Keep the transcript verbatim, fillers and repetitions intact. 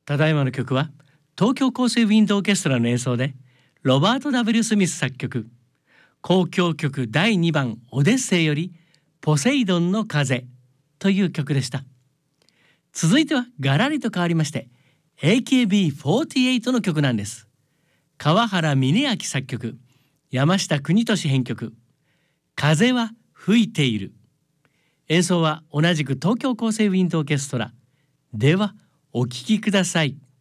ただいまの曲は東京高生ウィンドオーケストラの演奏でロバート・ W ・スミス作曲、交響曲だいにばんオデッセイよりポセイドンの風という曲でした。続いてはガラリと変わりまして エーケービーフォーティーエイト の曲なんです。川原峰明作曲、山下邦俊編曲、風は吹いている。演奏は同じく東京高生ウィンドオーケストラ。ではお聴きください。